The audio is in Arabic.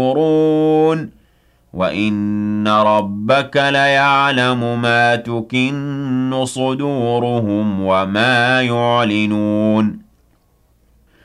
وَإِنَّ رَبَّكَ لَيَعْلَمُ مَا تُكِنُّ صُدُورُهُمْ وَمَا يُعْلِنُونَ